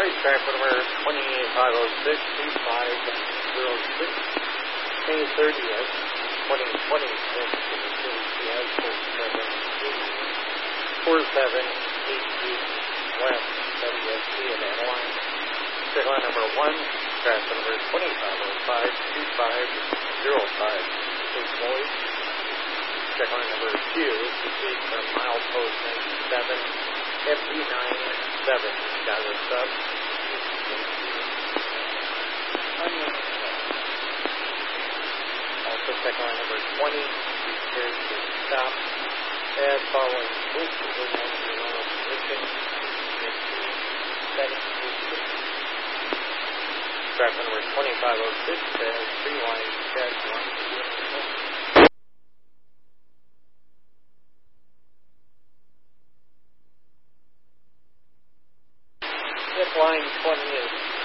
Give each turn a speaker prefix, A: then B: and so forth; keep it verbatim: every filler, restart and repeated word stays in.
A: right, track number twenty-eight five oh six, two five zero six, May thirtieth, twenty twenty-six, in the city C S four seven eight four seven eight eight West, W S C and Adeline. Check line number one, track number twenty-five oh five, two five zero five, Saint Louis. Check line number two, proceed from milepost ninety-seven, F D nine seven, Chicago Sub. Also check line number twenty, prepared to stop, and following this is the normal position, setting six. Track number twenty-five oh six has three lines check, one to be line twenty is